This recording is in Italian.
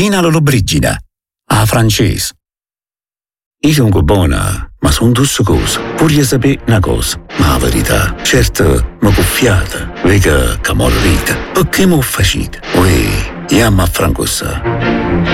Vina Lollobrigida, a francese. Io sono buona, ma sono tussocoso. Voglio sapere una cosa, ma la verità, certo, mi cuffiate, vega che morrite. Perché mi facite? Ui, io mi affranco.